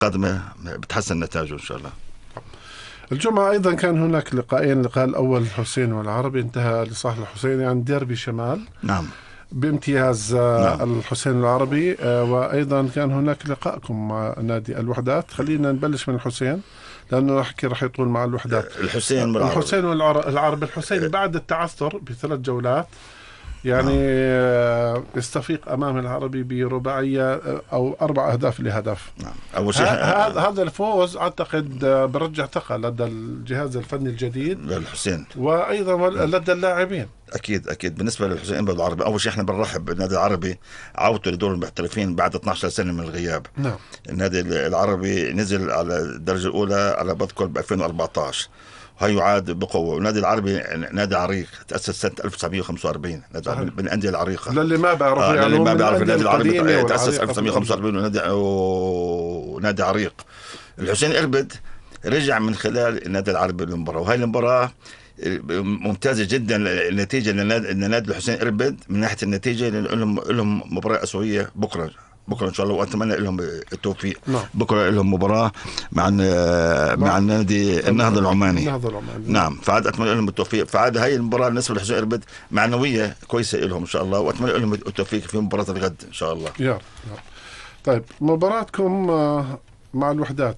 قادمة بتحسن نتائجه إن شاء الله. الجمعة أيضا كان هناك لقاءين، اللقاء الأول الحسين والعربي انتهى لصالح الحسين، يعني ديربي شمال. نعم. بامتياز نعم. الحسين العربي. وأيضا كان هناك لقاءكم مع نادي الوحدات. خلينا نبلش من الحسين لأنه رح يطول مع الوحدات. الحسين والعربي. الحسين بعد التعثر ب3 جولات يعني يستفيق أمام العربي برباعية أو 4 أهداف لهدف. نعم. أول شيء هذا الفوز أعتقد برجع ثقة لدى الجهاز الفني الجديد للحسين وأيضا لدى اللاعبين. أكيد بالنسبة للحسين العربي، أول شيء إحنا بنرحب بالنادي العربي عودته لدور المحترفين بعد 12 سنة من الغياب. نعم. النادي العربي نزل على الدرجة الأولى على بذكر ب 2014 وهي يعاد بقوة. والنادي العربي نادي عريق تأسس سنة 1945، نادي من الأندية العريقة. للي ما بيعرف يعني ما بيعرف النادي العربي تأسس 1945 ونادي عريق. الحسين إربد رجع من خلال النادي العربي للمباراة، وهي المباراة ممتازة جدا. النتيجة ان نادي الحسين إربد من ناحية النتيجة لهم مباراة أسبوعية بكرة إن شاء الله، وأتمنى لهم التوفيق. نعم. بكرة لهم مباراة مع النادي النهضة العماني. نعم. فعاد أتمنى لهم التوفيق. فعاد هاي المباراة بالنسبة للحسين إربد معنوية كويسة لهم إن شاء الله، وأتمنى لهم التوفيق في مباراة الغد إن شاء الله. يا طيب، مباراتكم مع الوحدات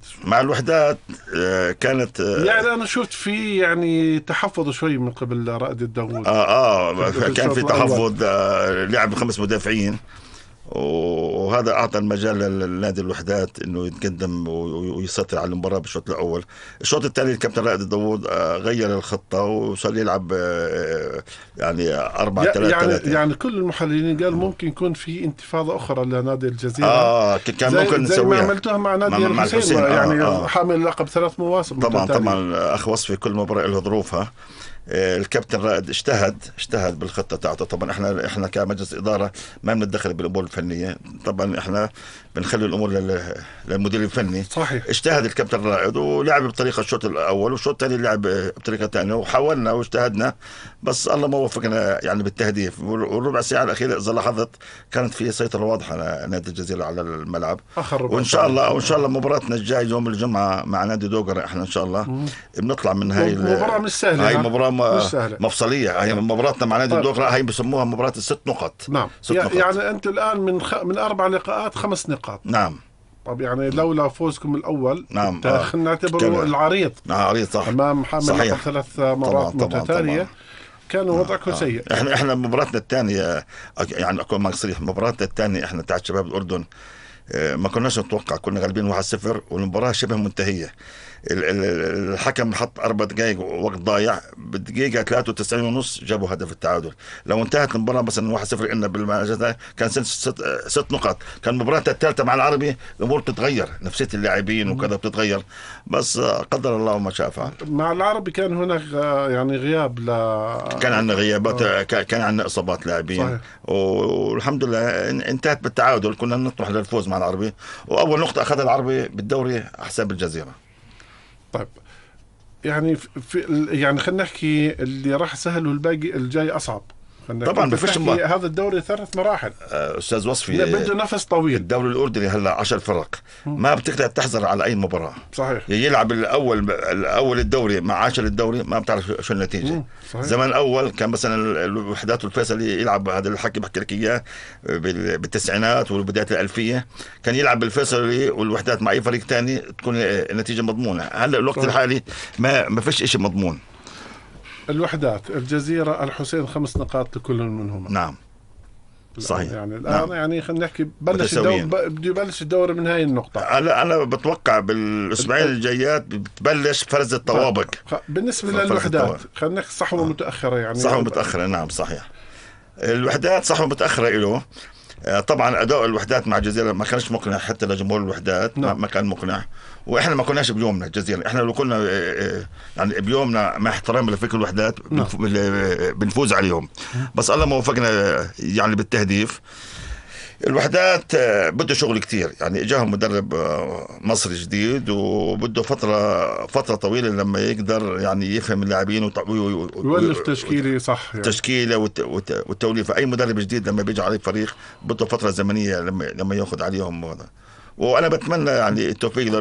كانت يعني أنا شفت في يعني تحفظ شوي من قبل رائد الداوود. كان في تحفظ. لعب 5 مدافعين، وهذا أعطى المجال للنادي الوحدات إنه يتقدم ويسيطر على المباراة بالشوط الأول. الشوط الثاني الكابتن رائد الداوود غير الخطة وصار يلعب يعني 4-3-3. يعني كل المحللين قال ممكن يكون في انتفاضة أخرى لنادي الجزيرة. كان ممكن زي ما عملتوها مع نادي الحسين. يعني حامل لقب 3 مواسم. طبعا أخ وصفي كل مباراة له ظروفها. الكابتن رائد اجتهد بالخطة تاعته. طبعا احنا كمجلس إدارة ما بنتدخل بالأمور الفنية، طبعا احنا بنخلي الأمور للمدير الفني. صحيح. اجتهد الكابتن رائد ولعب بطريقة الشوط الأول، والشوط الثاني لعب بطريقة ثانية، وحاولنا واجتهدنا بس الله ما وفقنا يعني بالتهديف. والربع ساعة الأخيرة إذا لاحظت كانت في سيطرة واضحة نادي الجزيرة على الملعب. وإن شاء الله مباراتنا الجاي يوم الجمعة مع نادي دوغر احنا إن شاء الله بنطلع من هاي المباراة مش سهلة. هاي مباراة مفصلية. هي مباراتنا مع نادي الدوغرة هي بسموها مباراة 6 نقط. نعم. يعني أنتوا الآن من 4 لقاءات 5 نقاط. نعم. طب يعني لولا فوزكم الأول نعم خلينا نعتبره العريض. عريض صح. أمام حامل 3 مرات متتالية كان وضعكم سيء. احنا مباراتنا الثانية يعني أكون معك صريح، مباراتنا الثانية احنا تاع شباب الأردن ما كناش نتوقع، كنا غالبين 1-0 والمباراة شبه منتهية. الحكم حط 4 دقائق وقت ضايع، بالدقيقة 93.5 جابوا هدف التعادل. لو انتهت المباراة مثلا 1-0 إن بالمجازة كان 6 نقاط. كان مباراة الثالثة مع العربي الأمور بتتغير، نفسية اللاعبين وكذا بتتغير، بس قدر الله ما شاء فعل. مع العربي كان هناك يعني غياب كان عندنا غيابات، كان عندنا إصابات لاعبين. والحمد لله انتهت بالتعادل. كنا نطمح للفوز مع العربي، وأول نقطة أخذها العربي بالدوري حساب الجزيرة. طيب يعني يعني خلينا نحكي اللي راح سهل والباقي الجاي أصعب. طبعا بفش هذا الدوري 3 مراحل أستاذ وصفي، بده نفس طويل. الدوري الأردني هلا 10 فرق ما بتقدر تحذر على أي مباراة. صحيح. يلعب الأول الدوري مع 10 الدوري ما بتعرف شو النتيجة. زمان الأول كان مثلا الوحدات والفيصلي يلعب، هذا الحكي بحكي لك إياه بالتسعينات والبداية الألفية، كان يلعب بالفيصلي والوحدات مع أي فريق تاني تكون النتيجة مضمونة. هلا الوقت الحالي ما فيش إشي مضمون. الوحدات، الجزيرة، الحسين 5 نقاط لكل منهم. نعم صحيح. يعني الآن يعني خلينا نحكي بده يبلش الدوري من هاي النقطة. أنا بتوقع بالأسبوعين الجايات بتبلش فرز الطوابق. بالنسبة للوحدات خلينا نحكي صحوة متأخرة، يعني صحوة متأخرة. نعم صحيح. الوحدات صحوة متأخرة له. طبعا أداء الوحدات مع الجزيرة ما كانش مقنع حتى لجمهور الوحدات. ما كان مقنع، وإحنا ما كناش بيومنا الجزيرة. إحنا لو كنا يعني بيومنا مع احترام لفكر الوحدات بنفوز عليهم، بس الله ما وفقنا يعني بالتهديف. الوحدات بده شغل كتير، يعني اجاهم مدرب مصري جديد وبده فترة طويلة لما يقدر يعني يفهم اللاعبين ويولف تشكيلة صح، يعني تشكيلة والتوليفة. أي مدرب جديد لما بيجي عليه فريق بده فترة زمنية لما يأخذ عليهم وانا بتمنى يعني التوفيق